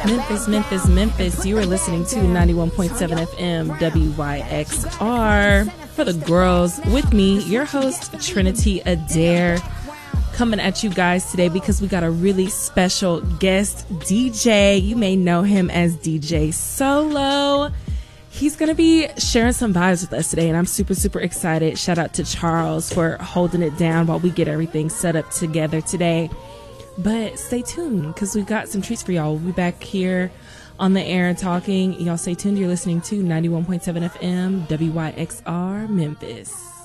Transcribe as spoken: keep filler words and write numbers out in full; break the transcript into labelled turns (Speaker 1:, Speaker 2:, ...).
Speaker 1: Memphis, Memphis, Memphis. You are listening to ninety-one point seven F M W Y X R for the girls. With me, your host, Trinity Adair, coming at you guys today because we got a really special guest D J. You may know him as D J Solo. He's going to be sharing some vibes with us today, and I'm super, super excited. Shout out to Charles for holding it down while we get everything set up together today. But stay tuned because we've got some treats for y'all. We'll be back here on the air and talking. Y'all stay tuned. You're listening to ninety-one point seven F M W Y X R Memphis.